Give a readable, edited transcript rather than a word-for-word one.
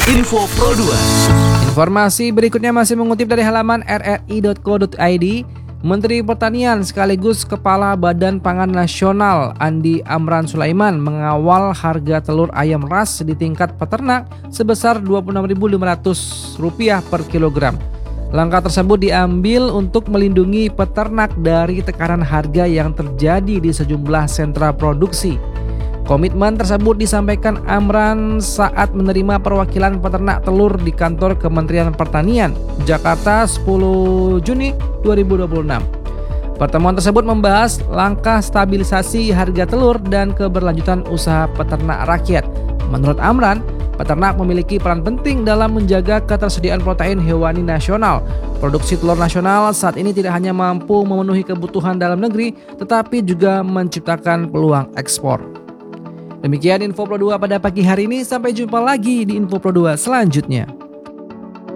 Info Pro 2. Informasi berikutnya masih mengutip dari halaman rri.co.id. Menteri Pertanian sekaligus Kepala Badan Pangan Nasional Andi Amran Sulaiman mengawal harga telur ayam ras di tingkat peternak sebesar Rp26.500 per kilogram. Langkah tersebut diambil untuk melindungi peternak dari tekanan harga yang terjadi di sejumlah sentra produksi. Komitmen tersebut disampaikan Amran saat menerima perwakilan peternak telur di kantor Kementerian Pertanian, Jakarta 10 Juni 2026. Pertemuan tersebut membahas langkah stabilisasi harga telur dan keberlanjutan usaha peternak rakyat. Menurut Amran, peternak memiliki peran penting dalam menjaga ketersediaan protein hewani nasional. Produksi telur nasional saat ini tidak hanya mampu memenuhi kebutuhan dalam negeri, tetapi juga menciptakan peluang ekspor. Demikian Info Pro 2 pada pagi hari ini. Sampai jumpa lagi di Info Pro 2 selanjutnya.